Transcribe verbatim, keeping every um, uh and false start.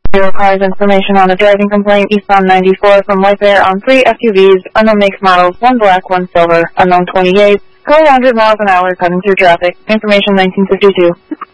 Requires information on a driving complaint eastbound ninety-four from White Bear on three S U Vs, unknown makes models, one black, one silver, unknown twenty-eight, going one hundred miles an hour, cutting through traffic. Information nineteen fifty-two.